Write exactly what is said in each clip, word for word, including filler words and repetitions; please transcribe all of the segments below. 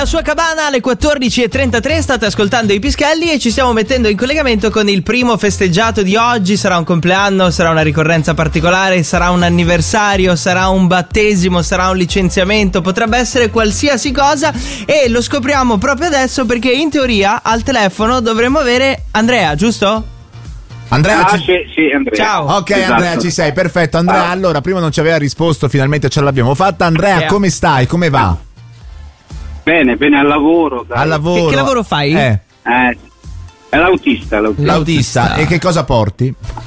nella sua cabana alle quattordici e trentatré, state ascoltando i Pischelli e ci stiamo mettendo in collegamento con il primo festeggiato di oggi. Sarà un compleanno, sarà una ricorrenza particolare, sarà un anniversario, sarà un battesimo, sarà un licenziamento, potrebbe essere qualsiasi cosa e lo scopriamo proprio adesso perché in teoria al telefono dovremmo avere Andrea, giusto? Andrea, ah, ci... sì, sì, Andrea. Ciao. Ok, Esatto. Andrea, ci sei, perfetto. Andrea, Ah. allora, prima non ci aveva risposto, finalmente ce l'abbiamo fatta. Andrea, Okay. come stai? Come va? Bene, bene, al lavoro. Dai. Al lavoro. Che- che lavoro fai? Eh, Eh, è l'autista, l'autista. l'autista. E che cosa porti?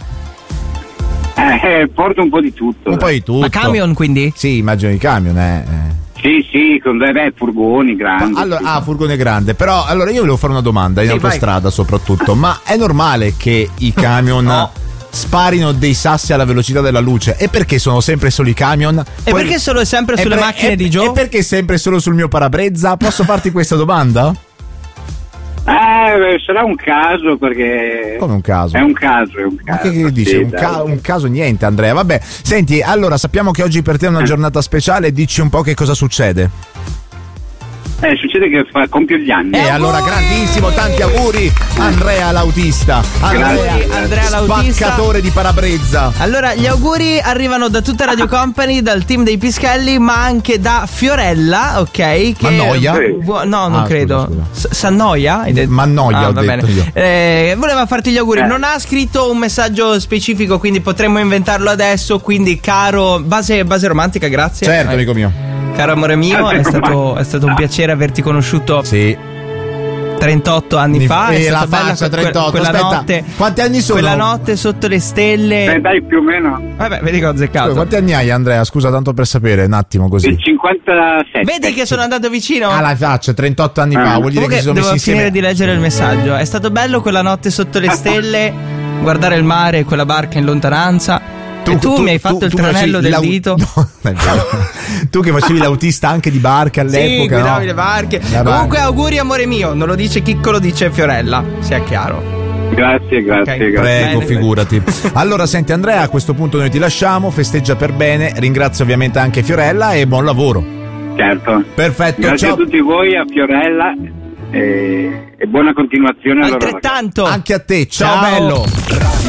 Eh, porto un po' di tutto. Un po' di tutto. Ma camion quindi? Sì, immagino i camion, eh. eh. Sì, sì, con dei beh, furgoni grandi. Allora, sì. ah, furgone grande. Però, allora io volevo fare una domanda in Sì, autostrada soprattutto. Ma è normale che i camion No. sparino dei sassi alla velocità della luce? E perché sono sempre solo i camion? E Poi- perché solo e sempre e sulle per- macchine e- di Joe? E perché sempre solo sul mio parabrezza? Posso farti questa domanda? Eh, sarà un caso perché... Come un caso? È un caso, è un Ma caso. che, che dici? sì, un, dai. ca- un caso niente, Andrea. Vabbè, senti, allora sappiamo che oggi per te è una giornata speciale. Dici un po' che cosa succede. Eh, succede che fa, compio gli anni. E Eh, allora, auguri! grandissimo, tanti auguri, Andrea l'autista. Andrea, Grazie. Andrea l'autista. spaccatore di parabrezza. Allora, gli auguri arrivano da tutta Radio Company, dal team dei Pischelli, ma anche da Fiorella, ok? Che Mannoia? Sì. vu- no, non Ah, credo. scusa, S- S'annoia? Hai detto? Mannoia, Ah, ho va detto bene. io. Eh, voleva farti gli auguri. Eh. Non ha scritto un messaggio specifico, quindi potremmo inventarlo adesso. Quindi, caro, base, base romantica, grazie. Certo, Eh, amico mio. Caro amore mio, è stato, è stato un piacere averti conosciuto Sì. trentotto anni fa. E È la stata bella faccia, que- trentotto. quella Aspetta, notte. quanti anni sono? Quella notte sotto le stelle. Eh, dai, più o meno. Vabbè, vedi che ho azzeccato. Scusa, quanti anni hai, Andrea? Scusa, tanto per sapere, un attimo così. Il cinquantasette. Vedi che sono andato vicino? Ah, la faccia, trentotto anni fa. Ah. Vuol dire che Comunque si sono devo messi finire insieme. di leggere il messaggio. È stato bello quella notte sotto le stelle, guardare il mare e quella barca in lontananza. E tu, mi hai fatto il tu tranello facevi del l'au- dito. No, non è vero. Tu che facevi l'autista anche di barche all'epoca, Sì, guidavi no? le barche. La barca. Comunque auguri amore mio. Non lo dice Chicco, lo dice Fiorella. Sia chiaro. Grazie, grazie, Ok. grazie. Prego, Bene. figurati. Allora, senti Andrea, a questo punto noi ti lasciamo, festeggia per bene, ringrazio ovviamente anche Fiorella e buon lavoro. Certo. Perfetto, Grazie ciao. a tutti voi, a Fiorella e, e buona continuazione. alla loro ragazza. Altrettanto. Anche a te, ciao, Ciao. bello.